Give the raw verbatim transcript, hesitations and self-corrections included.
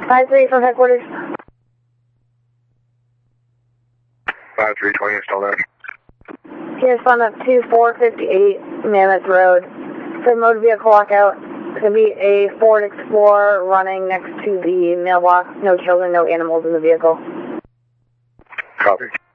five three from headquarters. five three twenty, install that. Here's fund up to four fifty-eight Mammoth Road. For motor vehicle walkout, it's going to be a Ford Explorer running next to the mailbox. No children, no animals in the vehicle. Copy.